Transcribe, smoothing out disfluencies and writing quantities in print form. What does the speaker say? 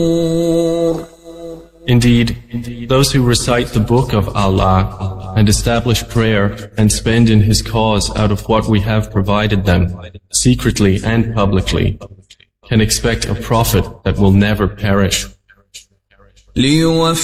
Indeed, those who recite the book of Allah and establish prayer and spend in His cause out of what we have provided them, secretly and publicly, can expect a prophet that will never perish.